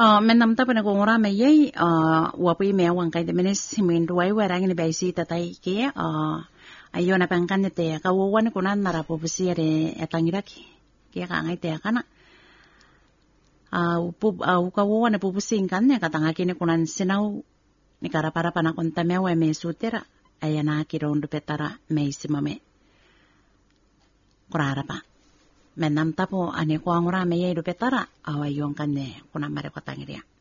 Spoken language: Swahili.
Men tapo na kung rama yay, wapoy may awang kay de menes himindu ay warang ni baisi tatay ke, ayo na pangkan te kawawan ko na narapo busire etangiraki. Kaya kangay te kana. Kawawan na pupusing kan ya katangaki ni kunan sinaw ni karapara panakunta mewa me sutera ayana kirondo petara me simame. Kurara pa. Men tapo ane ko ang rama yay do petara awayong kan ne kunan mare katangiria.